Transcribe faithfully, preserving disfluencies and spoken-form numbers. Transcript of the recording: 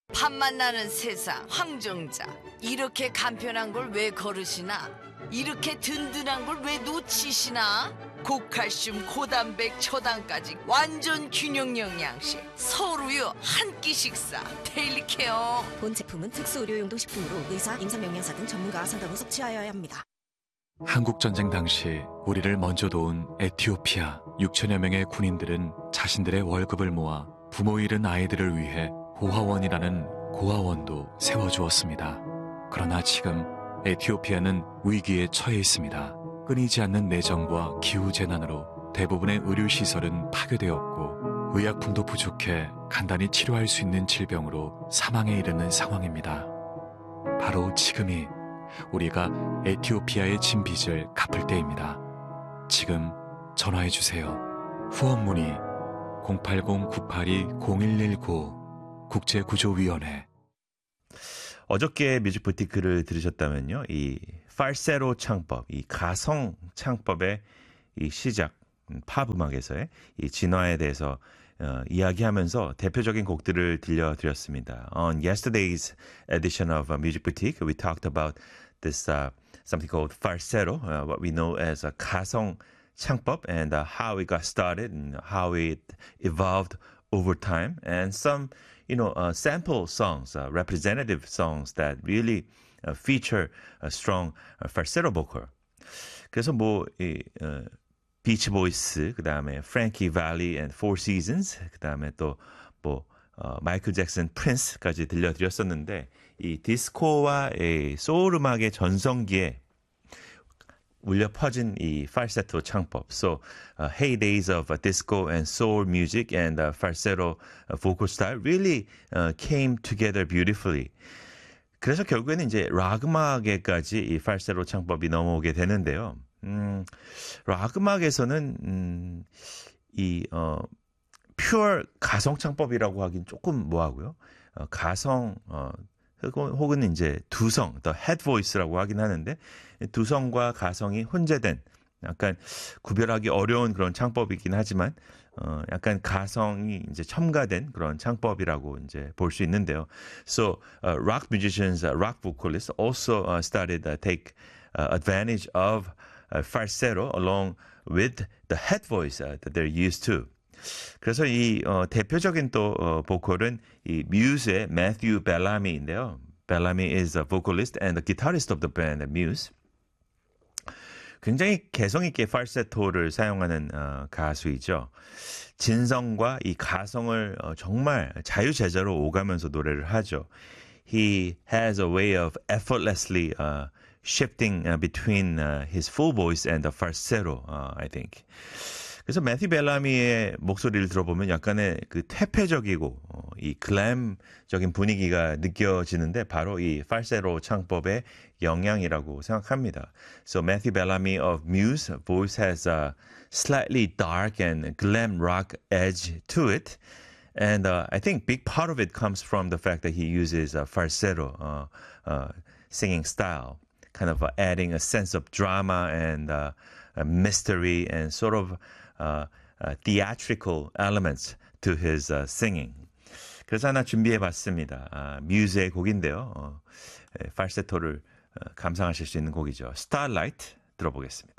밥맛 나는 세상 황정자. 이렇게 간편한 걸 왜 거르시나? 이렇게 든든한 걸 왜 놓치시나? 고칼슘 고단백 초당까지 완전 균형 영양식 서울우유 한 끼 식사 데일리케어. 본 제품은 특수 의료용도 식품으로 의사, 임상영양사 등 전문가와 상담 후 섭취하여야 합니다. 한국전쟁 당시 우리를 먼저 도운 에티오피아 육천여 명의 군인들은 자신들의 월급을 모아 부모 잃은 아이들을 위해 고아원이라는 고아원도 세워주었습니다. 그러나 지금 에티오피아는 위기에 처해 있습니다. 끊이지 않는 내전과 기후재난으로 대부분의 의료시설은 파괴되었고 의약품도 부족해 간단히 치료할 수 있는 질병으로 사망에 이르는 상황입니다. 바로 지금이 우리가 에티오피아의 진 빚을 갚을 때입니다. 지금 전화해주세요. 후원 문의 공팔공 구팔이 공일일구 국제구조위원회. 어저께 뮤직부티크를 들으셨다면요, 이 팔세로 창법, 이 가성 창법의 이 시작, 팝 음악에서의 이 진화에 대해서 어, 이야기하면서 대표적인 곡들을 들려드렸습니다. On yesterday's edition of uh, Music Boutique, we talked about this uh, something called falsetto, uh, what we know as a 가성 창법, and uh, how it got started and how it evolved over time, and some, you know, uh, sample songs, uh, representative songs that really uh, feature a strong uh, falsetto vocal. 그래서 뭐 이, 어, 비치 보이스, 그 다음에 프랭키 밸리 앤 포 시즌스, 그 다음에 또 뭐 어, 마이클 잭슨, 프린스까지 들려드렸었는데 이 디스코와 이 소울 음악의 전성기에 울려 퍼진 이 falsetto 창법. So, uh, heydays of uh, disco and soul music and uh, falsetto uh, vocal style really uh, came together beautifully. 그래서 결국에는 이제 락 음악에까지 이 falsetto 창법이 넘어오게 되는데요. 음, 락 음악에서는 음, 이 어, pure 가성 창법이라고 하긴 조금 뭐하고요. 어, 가성 어, 혹은 이제 두성, the head voice라고 하긴 하는데 두성과 가성이 혼재된 약간 구별하기 어려운 그런 창법이긴 하지만 어 약간 가성이 이제 첨가된 그런 창법이라고 이제 볼 수 있는데요. So uh, rock musicians, uh, rock vocalists also uh, started to uh, take uh, advantage of uh, falsetto along with the head voice uh, that they're used to. 그래서 이 어, 대표적인 또 어, 보컬은 이 뮤즈의 매튜 벨라미인데요. 벨라미 is a vocalist and the guitarist of the band Muse. 굉장히 개성 있게 falsetto를 사용하는 어, 가수이죠. 진성과 이 가성을 어, 정말 자유제자로 오가면서 노래를 하죠. He has a way of effortlessly uh, shifting uh, between uh, his full voice and the falsetto, uh, I think. 그래서 매튜 벨라미의 목소리를 들어보면 약간의 그 퇴폐적이고 어, 이 글램적인 분위기가 느껴지는데 바로 이 falsetto 창법의 영향이라고 생각합니다. So Matthew Bellamy of Muse voice has a slightly dark and glam rock edge to it. And uh, I think big part of it comes from the fact that he uses a falsetto uh, uh, singing style, kind of uh, adding a sense of drama and uh, a mystery and sort of uh, uh, theatrical elements to his uh, singing. 그래서 하나 준비해봤습니다. 아, 뮤즈의 곡인데요. 어, 에, falsetto를 어, 감상하실 수 있는 곡이죠. Starlight 들어보겠습니다.